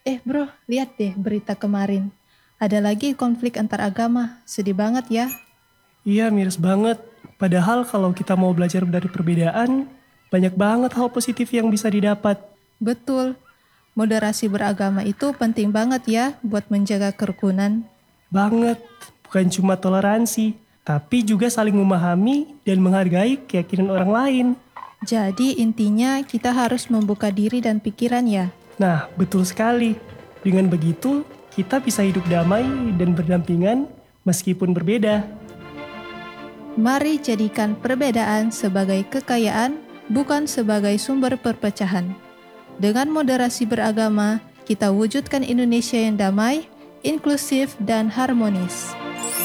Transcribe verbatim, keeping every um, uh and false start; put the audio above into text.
Eh bro, lihat deh berita kemarin. Ada lagi konflik antar agama. Sedih banget ya. Iya, miris banget. Padahal kalau kita mau belajar dari perbedaan, banyak banget hal positif yang bisa didapat. Betul, moderasi beragama itu penting banget ya buat menjaga kerukunan. Banget. Bukan cuma toleransi, tapi juga saling memahami dan menghargai keyakinan orang lain. Jadi intinya kita harus membuka diri dan pikiran ya. Nah, betul sekali. Dengan begitu, kita bisa hidup damai dan berdampingan meskipun berbeda. Mari jadikan perbedaan sebagai kekayaan, bukan sebagai sumber perpecahan. Dengan moderasi beragama, kita wujudkan Indonesia yang damai, inklusif, dan harmonis.